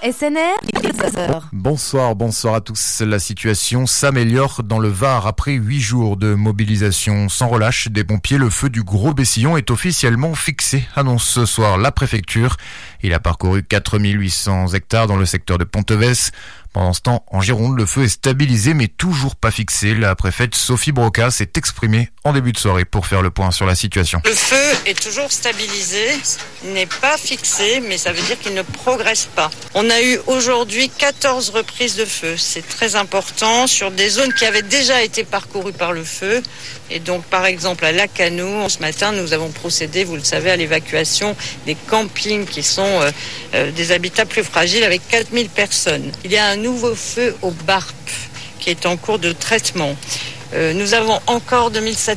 SNR, Bonsoir à tous. La situation s'améliore dans le Var après 8 jours de mobilisation sans relâche des pompiers. Le feu du Gros Bessillon est officiellement fixé, annonce ce soir la préfecture. Il a parcouru 4800 hectares dans le secteur de Ponteves. Pendant ce temps, en Gironde, le feu est stabilisé mais toujours pas fixé. La préfète Sophie Broca s'est exprimée en début de soirée pour faire le point sur la situation. Le feu est toujours stabilisé, n'est pas fixé, mais ça veut dire qu'il ne progresse pas. On a eu aujourd'hui 14 reprises de feu. C'est très important sur des zones qui avaient déjà été parcourues par le feu. Et donc, par exemple, à Lacanou, ce matin, nous avons procédé, vous le savez, à l'évacuation des campings qui sont des habitats plus fragiles avec 4000 personnes. Il y a un nouveau feu au Barp qui est en cours de traitement. Nous avons encore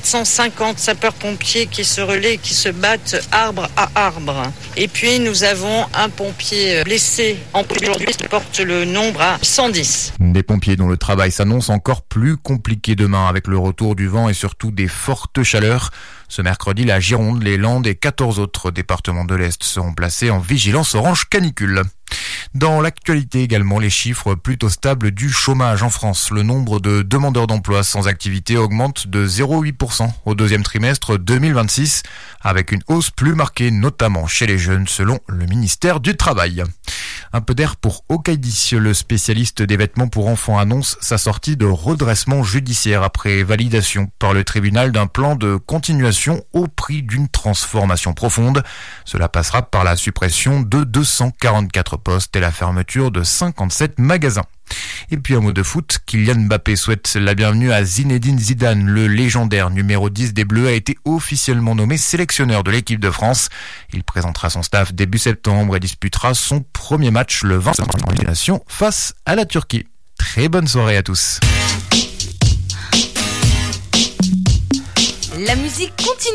2750 sapeurs-pompiers qui se relaient et qui se battent arbre à arbre. Et puis nous avons un pompier blessé en aujourd'hui qui porte le nombre à 110. Des pompiers dont le travail s'annonce encore plus compliqué demain avec le retour du vent et surtout des fortes chaleurs. Ce mercredi, la Gironde, les Landes et 14 autres départements de l'Est seront placés en vigilance orange canicule. Dans l'actualité également, les chiffres plutôt stables du chômage en France. Le nombre de demandeurs d'emploi sans activité augmente de 0,8% au deuxième trimestre 2026, avec une hausse plus marquée notamment chez les jeunes selon le ministère du Travail. Un peu d'air pour Okaïdi, le spécialiste des vêtements pour enfants annonce sa sortie de redressement judiciaire après validation par le tribunal d'un plan de continuation au prix d'une transformation profonde. Cela passera par la suppression de 244 postes et la fermeture de 57 magasins. Et puis un mot de foot, Kylian Mbappé souhaite la bienvenue à Zinedine Zidane. Le légendaire numéro 10 des Bleus a été officiellement nommé sélectionneur de l'équipe de France. Il présentera son staff début septembre et disputera son premier match le 20 septembre en Nation face à la Turquie. Très bonne soirée à tous. La musique continue.